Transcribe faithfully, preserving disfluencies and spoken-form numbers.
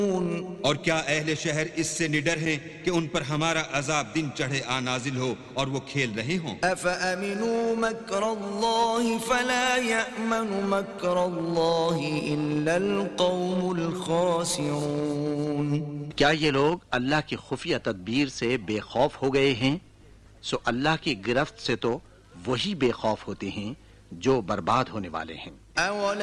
और क्या अहले शहर इससे निडर हैं कि उन पर हमारा अजाब दिन चढ़े आ नाजिल हो और वो खेल रहे हों? अफ़अमिनू मक्रल्लाहि फला यअमनु मक्रल्लाहि इल्लल कौमुल खासिरून। क्या ये लोग अल्लाह की खुफिया तदबीर से बेखौफ हो गए हैं? सो अल्लाह की गिरफ्त से तो वही बेखौफ होते हैं जो बर्बाद होने वाले हैं।